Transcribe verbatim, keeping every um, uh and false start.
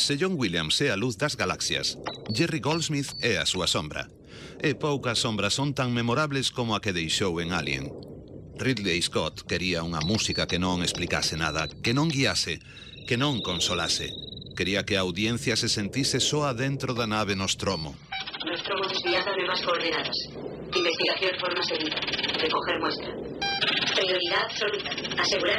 Se John Williams é a luz das galaxias, Jerry Goldsmith é a súa sombra. E poucas sombras son tan memorables como a que deixou en Alien. Ridley Scott quería unha música que non explicase nada, que non guiase, que non consolase. Quería que a audiencia se sentise só adentro da nave Nostromo. Nostromo desviada a nuevas coordenadas. Investigación forma seguida. Recoger muestra. Prioridad absoluta. Asegurar